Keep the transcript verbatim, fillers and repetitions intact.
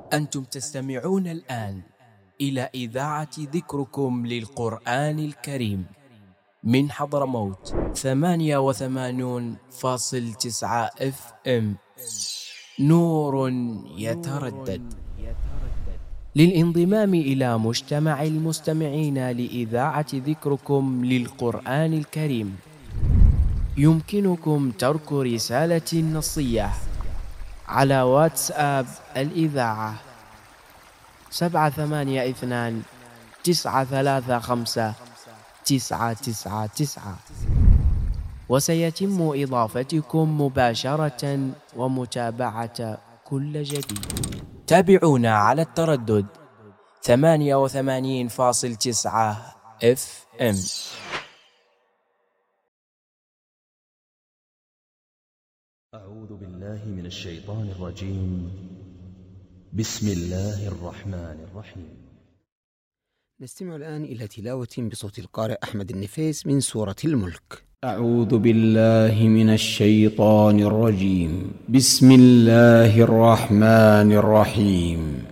أنتم تستمعون الآن إلى إذاعة ذكركم للقرآن الكريم من حضرموت ثمانية وثمانون فاصل تسعة اف ام. نور يتردد. للانضمام إلى مجتمع المستمعين لإذاعة ذكركم للقرآن الكريم يمكنكم ترك رسالة نصية على واتساب الإذاعة سبعة ثمانية اثنان تسعة ثلاثة خمسة تسعة تسعة تسعة، وسيتم إضافتكم مباشرة ومتابعة كل جديد. تابعونا على التردد ثمانية وثمانين فاصل تسعة اف ام. أعوذ بالله من الشيطان الرجيم. بسم الله الرحمن الرحيم. نستمع الآن إلى تلاوة بصوت القارئ أحمد النفيس من سورة الملك. أعوذ بالله من الشيطان الرجيم. بسم الله الرحمن الرحيم.